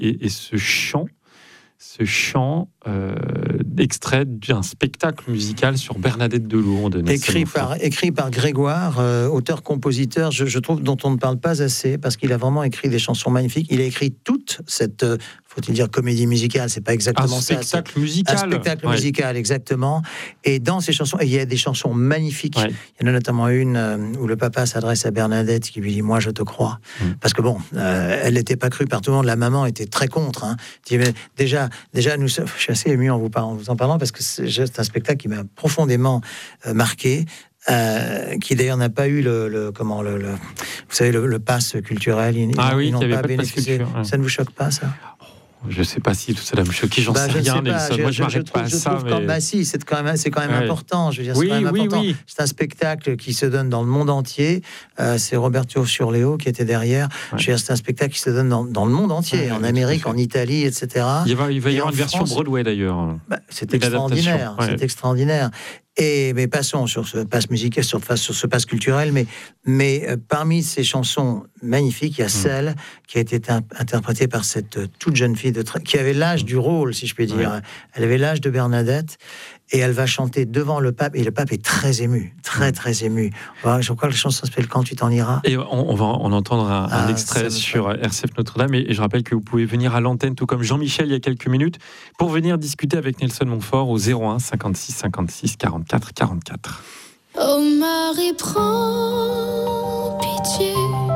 et ce chant extrait d'un spectacle musical sur Bernadette de Lourdes. Écrit par Grégoire, auteur-compositeur, je trouve, dont on ne parle pas assez, parce qu'il a vraiment écrit des chansons magnifiques. Il a écrit toute cette, faut-il dire, comédie musicale, c'est pas exactement ça. Un spectacle musical, exactement. Et dans ces chansons, il y a des chansons magnifiques. Ouais. Il y en a notamment une où le papa s'adresse à Bernadette, qui lui dit « Moi, je te crois ». Parce que bon, elle n'était pas crue par tout le monde, la maman était très contre. Hein. Déjà, je suis assez ému en vous en parlant, parce que c'est un spectacle qui m'a profondément marqué. Qui d'ailleurs n'a pas eu le pass culturel. Ils n'ont pas bénéficié. Ouais. Ça ne vous choque pas, ça? Je ne sais pas si tout ça va me choquer, j'en sais rien. Moi, je m'arrête pas à ça. Si, c'est quand même important. Je veux dire, c'est quand même important. Oui. C'est un spectacle qui se donne dans le monde entier. C'est Roberto Surleo qui était derrière. Ouais. Je veux dire, c'est un spectacle qui se donne dans le monde entier, en Amérique, en Italie, etc. Il va y avoir une version Broadway, d'ailleurs. C'est extraordinaire. Ouais. C'est extraordinaire. Mais passons sur ce pass musical, sur ce pass culturel. Mais parmi ces chansons magnifiques, il y a celle qui a été interprétée par cette toute jeune fille qui avait l'âge du rôle, si je puis dire. Ouais. Elle avait l'âge de Bernadette. Et elle va chanter devant le pape, et le pape est très ému, très ému. Je crois que la chanson s'appelle « Quand tu t'en iras ». Et on va en entendre un extrait sur RCF Notre-Dame, et je rappelle que vous pouvez venir à l'antenne, tout comme Jean-Michel il y a quelques minutes, pour venir discuter avec Nelson Montfort au 01 56 56 44 44. Oh Marie, prends pitié.